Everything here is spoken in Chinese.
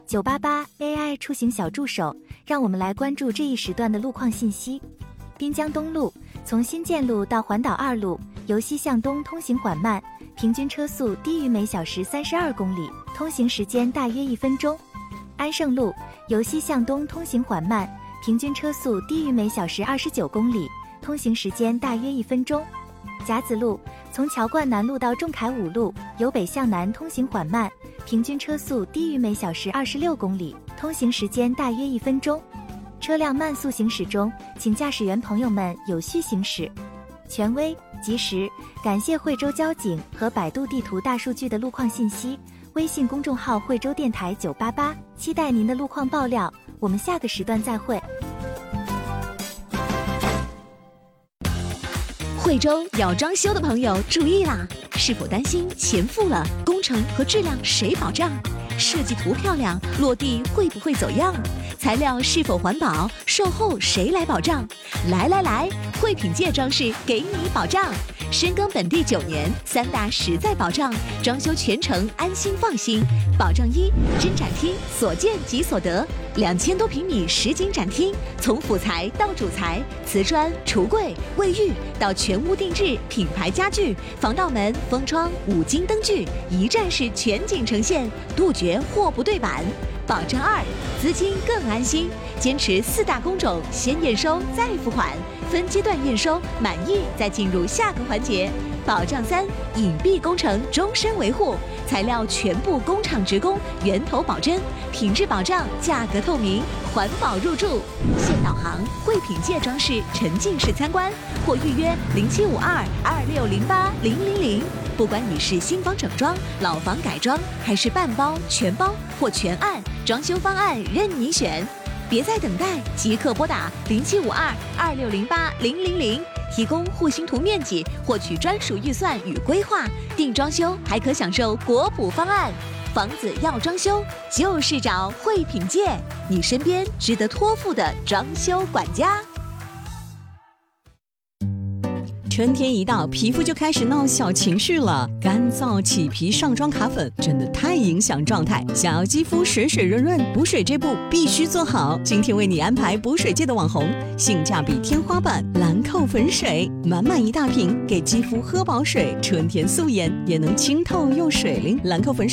988 AI 出行小助手，让我们来关注这一时段的路况信息。滨江东路从新建路到环岛2路，由西向东通行缓慢，平均车速低于每小时32公里，通行时间大约1分钟。安盛路由西向东通行缓慢，平均车速低于每小时29公里，通行时间大约1分钟。甲子路从桥冠南路到仲恺5路，由北向南通行缓慢，平均车速低于每小时26公里，通行时间大约1分钟。车辆慢速行驶中，请驾驶员朋友们有序行驶。权威、及时，感谢惠州交警和百度地图大数据的路况信息。微信公众号惠州电台988，期待您的路况爆料。我们下个时段再会。 惠州要装修的朋友注意啦！是否担心钱付了，工程和质量谁保障？设计图漂亮，落地会不会走样？材料是否环保？售后谁来保障？来，惠品界装饰给你保障。深耕本地9年，3大实在保障，装修全程安心放心。保障1：真展厅，所见即所得，2000多平米实景展厅，从辅材到主材，瓷砖、橱柜、卫浴到全屋定制品牌家具、防盗门、封窗、5金灯具，一站式全景呈现，杜绝货不对版。保障2：资金更安心，坚持4大工种，先验收再付款，分阶段验收，满意再进入下个环节。保障3：隐蔽工程，终身维护，材料全部工厂直供，源头保真，品质保障，价格透明，环保入驻。现导航，惠品界装饰沉浸式参观，或预约0752260800。不管你是新房整装、老房改装，还是半包、全包或全案，装修方案任你选。别再等待，即刻拨打0752260800，提供户型图面积，获取专属预算与规划。定装修还可享受国补方案。房子要装修，就是找惠品界，你身边值得托付的装修管家。 春天一到，皮肤就开始闹小情绪了。干燥、起皮、上妆、卡粉，真的太影响状态。想要肌肤水水润润，补水这步必须做好。今天为你安排补水界的网红，性价比天花板兰蔻粉水，满满一大瓶，给肌肤喝饱水，春天素颜也能清透又水灵。兰蔻粉水